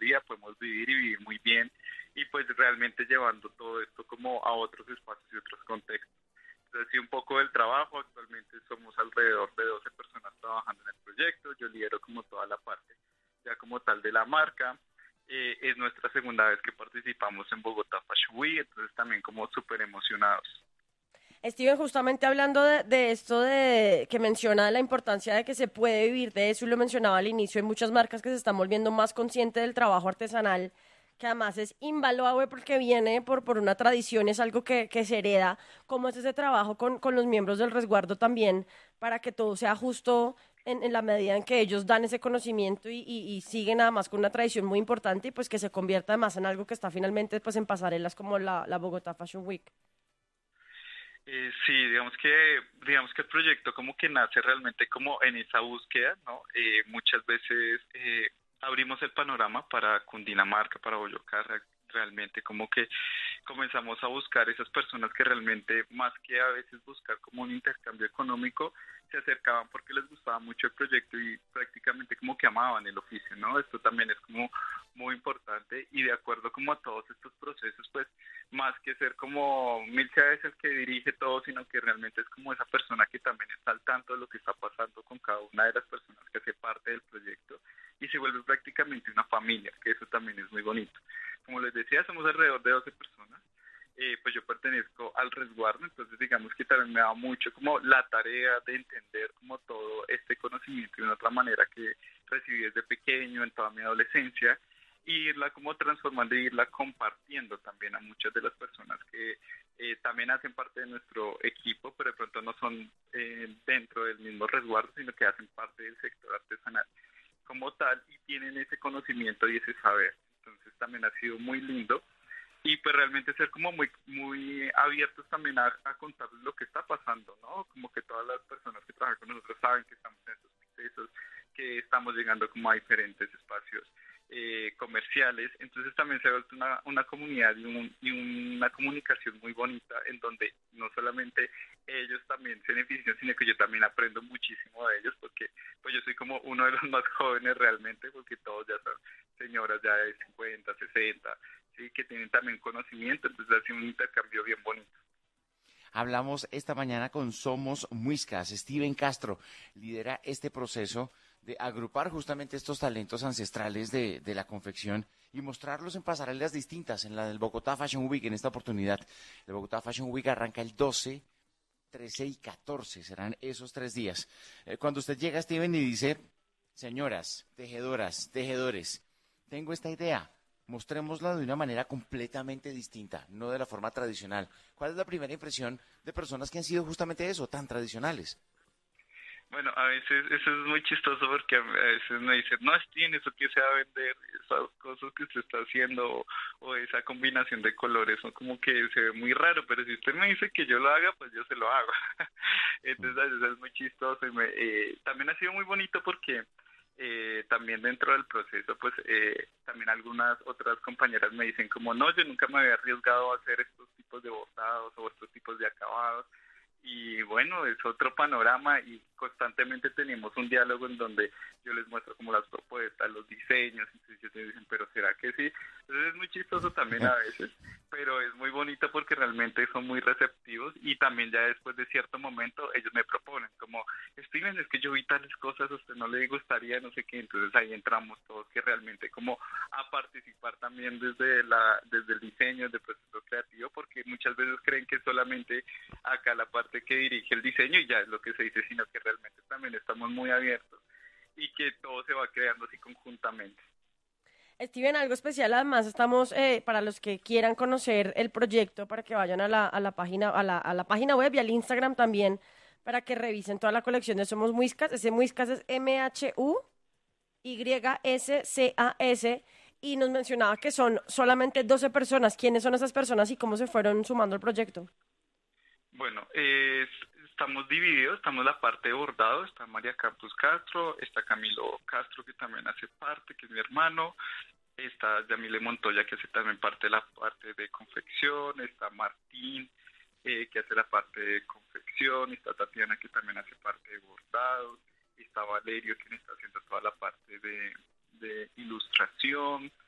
día podemos vivir y vivir muy bien y pues realmente llevando todo esto como a otros espacios y otros contextos. Entonces, sí, un poco del trabajo, actualmente somos alrededor de 12 personas trabajando en el proyecto, yo lidero como toda la parte ya como tal de la marca. Es nuestra segunda vez que participamos en Bogotá Fashion Week, entonces también como súper emocionados. Steven, justamente hablando de esto de que menciona la importancia de que se puede vivir de eso, y lo mencionaba al inicio, hay muchas marcas que se están volviendo más conscientes del trabajo artesanal, que además es invaluable porque viene por una tradición, es algo que se hereda. ¿Cómo es ese trabajo con los miembros del resguardo también para que todo sea justo en la medida en que ellos dan ese conocimiento y siguen además con una tradición muy importante y pues que se convierta además en algo que está finalmente pues en pasarelas como la Bogotá Fashion Week? Sí, digamos que el proyecto como que nace realmente como en esa búsqueda, ¿no? Muchas veces abrimos el panorama para Cundinamarca, para Boyacá, realmente como que comenzamos a buscar esas personas que realmente, más que a veces buscar como un intercambio económico, se acercaban porque les gustaba mucho el proyecto y prácticamente como que amaban el oficio, ¿no? Esto también es como muy importante y de acuerdo como a todos estos procesos, pues más que ser como Milka es el que dirige todo, sino que realmente es como esa persona que también está al tanto de lo que está pasando con cada una de las personas que hace parte del proyecto y se vuelve prácticamente una familia, que eso también es muy bonito. Como les decía, somos alrededor de 12 personas. Pues yo pertenezco al resguardo, entonces digamos que también me da mucho como la tarea de entender como todo este conocimiento de una otra manera que recibí desde pequeño, en toda mi adolescencia, y irla como transformando e irla compartiendo también a muchas de las personas que también hacen parte de nuestro equipo, pero de pronto no son dentro del mismo resguardo, sino que hacen parte del sector artesanal como tal y tienen ese conocimiento y ese saber. Entonces también ha sido muy lindo y pues realmente ser como muy abiertos también a contar lo que está pasando, ¿no? Como que todas las personas que trabajan con nosotros saben que estamos en estos procesos, que estamos llegando como a diferentes espacios comerciales, entonces también se ha vuelto una comunidad y una comunicación muy bonita en donde no solamente ellos también se benefician, sino que yo también aprendo muchísimo de ellos porque pues yo soy como uno de los más jóvenes realmente porque todos ya son señoras ya de 50, 60, sí, que tienen también conocimiento, entonces ha sido un intercambio bien bonito. Hablamos esta mañana con Somos Muiscas. Steven Castro lidera este proceso de agrupar justamente estos talentos ancestrales de la confección y mostrarlos en pasarelas distintas, en la del Bogotá Fashion Week en esta oportunidad. El Bogotá Fashion Week arranca el 12, 13 y 14, serán esos 3 días. Cuando usted llega, Steven, y dice, señoras, tejedoras, tejedores, tengo esta idea, mostrémosla de una manera completamente distinta, no de la forma tradicional. ¿Cuál es la primera impresión de personas que han sido justamente eso, tan tradicionales? Bueno, a veces eso es muy chistoso porque a veces me dicen, no, Steven, eso que se va a vender, esas cosas que usted está haciendo o esa combinación de colores, son como que se ve muy raro, pero si usted me dice que yo lo haga, pues yo se lo hago. Entonces a veces es muy chistoso y también ha sido muy bonito porque también dentro del proceso, pues también algunas otras compañeras me dicen como, no, yo nunca me había arriesgado a hacer estos tipos de bordados o estos tipos de acabados y bueno, es otro panorama y constantemente tenemos un diálogo en donde yo les muestro como las propuestas, los diseños, entonces ellos me dicen, pero ¿será que sí? Entonces es muy chistoso también a veces, pero es muy bonito porque realmente son muy receptivos y también ya después de cierto momento ellos me proponen como, Steven, es que yo vi tales cosas, a usted no le gustaría, no sé qué, entonces ahí entramos todos que realmente como a participar también desde el diseño, desde el proceso creativo, porque muchas veces creen que solamente acá la parte que dirige el diseño y ya es lo que se dice, sino que realmente también estamos muy abiertos y que todo se va creando así conjuntamente. Steven, algo especial, además estamos, para los que quieran conocer el proyecto, para que vayan a la página, a la página web y al Instagram también, para que revisen toda la colección de Somos Muiscas. Ese Muiscas es Mysscas, y nos mencionaba que son solamente 12 personas. ¿Quiénes son esas personas y cómo se fueron sumando al proyecto? Bueno, estamos divididos, estamos la parte de bordado, está María Campos Castro, está Camilo Castro que también hace parte, que es mi hermano, está Yamile Montoya que hace también parte de la parte de confección, está Martín que hace la parte de confección, está Tatiana que también hace parte de bordado, está Valerio quien está haciendo toda la parte de ilustración,